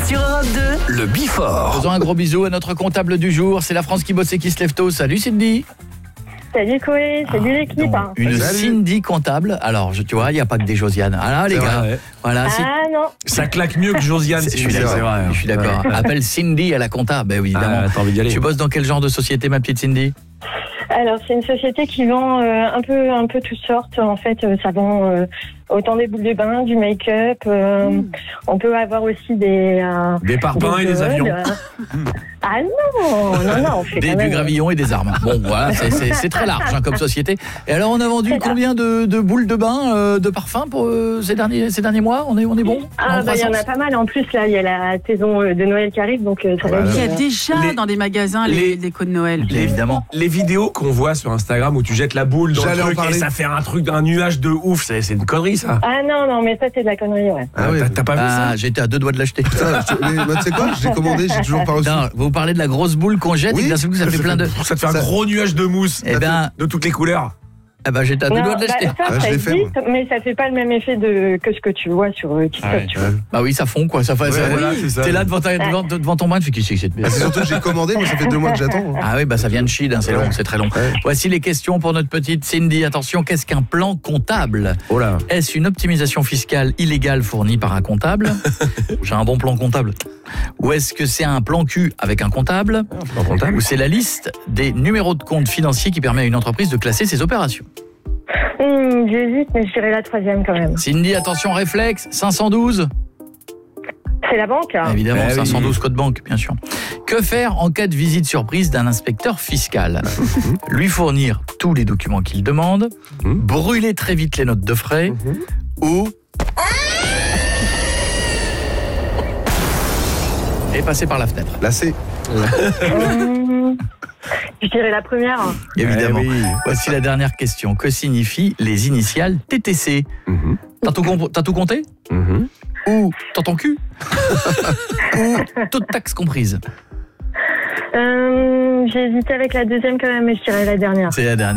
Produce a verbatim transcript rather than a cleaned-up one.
Sur Europe deux, le Before. Faisons un gros bisou à notre comptable du jour. C'est la France qui bosse et qui se lève tôt. Salut Cindy. Salut Chloé, salut Ah, l'équipe. donc, une Salut. Cindy comptable. Alors, je, tu vois, il n'y a pas que des Josiane. Ah là, les C'est gars. vrai, ouais. Voilà, c'est- Ah non, Ça claque mieux que Josiane. c'est- je suis c'est d'accord. vrai. Je suis d'accord. Appelle Cindy à la compta. Ben oui, évidemment. Ah, t'as envie d'y aller. Tu bosses dans quel genre de société, ma petite Cindy? alors c'est une société qui vend euh, un peu un peu toutes sortes. En fait, euh, ça vend euh, autant des boules de bain, du make-up. euh, Hmm. On peut avoir aussi des euh, Des parpaings et des gogoles. avions. Ah non, non, non, on fait Des, quand du même. gravillon et des armes. Bon, voilà, c'est- c'est c'est très large hein, comme société. Et alors, on a vendu combien de, de boules de bain, euh, de parfum pour euh, ces, derniers, ces derniers mois? On est, on est bon? Ah En bah il y en a croissance pas mal. En plus là, il y a la saison euh, de Noël qui arrive, donc euh, ça va Voilà. être, Il y a euh, déjà Les- dans des magasins les, les- les codes de Noël. Évidemment. Les vidéos qu'on voit sur Instagram où tu jettes la boule dans J'allais le en truc et parler. ça fait un truc d'un nuage de ouf, c'est c'est une connerie ça. Ah non, non, mais ça c'est de la connerie, ouais. Ah ouais. T'as- T'as pas vu Ah, ça? j'étais à deux doigts de l'acheter. Putain, je- mais, bah, tu sais quoi, j'ai commandé, j'ai toujours pas reçu. Non, vous parlez de la grosse boule qu'on jette Oui. et que d'un seul coup ça fait plein de. Ça te fait un Ça- gros nuage de mousse Eh ben, de toutes les couleurs. eh ben j'étais à deux Non, doigts de bah, l'acheter. ça, Ah, je ça l'ai fait, existe, mais ça fait pas le même effet de, que ce que tu vois sur euh, TikTok, Ouais, tu vois. Bah oui, ça fond quoi. Ça fait, Ouais, ça- voilà, c'est ça. T'es là devant, ta- devant, devant ton bain, tu fais qui c'est que cette Ah, merde. c'est surtout que j'ai commandé, moi ça fait deux mois que j'attends. Ah oui, bah ça vient de Chine, hein, c'est long, c'est très long. Ouais. Voici les questions pour notre petite Cindy. Attention, qu'est-ce qu'un plan comptable? Oh là. Est-ce une optimisation fiscale illégale fournie par un comptable? J'ai un bon plan comptable. Ou est-ce que c'est un plan cul avec un comptable? Plan comptable. Ou c'est la liste des numéros de compte financiers qui permet à une entreprise de classer ses opérations? Hum, J'hésite, mais je dirais la troisième quand même. Cindy, attention, réflexe, cinq cent douze. C'est la banque, hein. Évidemment, Eh oui. cinq cent douze code banque, bien sûr. Que faire en cas de visite surprise d'un inspecteur fiscal? Lui fournir tous les documents qu'il demande, Mhm. brûler très vite les notes de frais, ou... et passer par la fenêtre. Là c'est. Hum, je dirais la première. Évidemment. Eh oui. Voici la dernière question. Que signifient les initiales T T C? Mhm. T'as tout, comp- t'as tout compté? Mhm. Ou dans ton cul? Ou toute taxe comprise? Hum, J'ai hésité avec la deuxième quand même, mais je dirais la dernière. C'est la dernière.